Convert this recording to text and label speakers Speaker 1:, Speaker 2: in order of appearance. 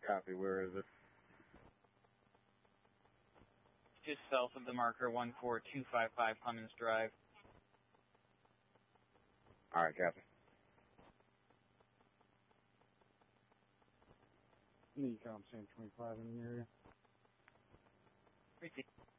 Speaker 1: Copy. Where is it?
Speaker 2: Just south of the marker, 14255 Clemens Drive.
Speaker 1: All right, copy.
Speaker 3: Need Sam 25 in the area.
Speaker 2: Receive.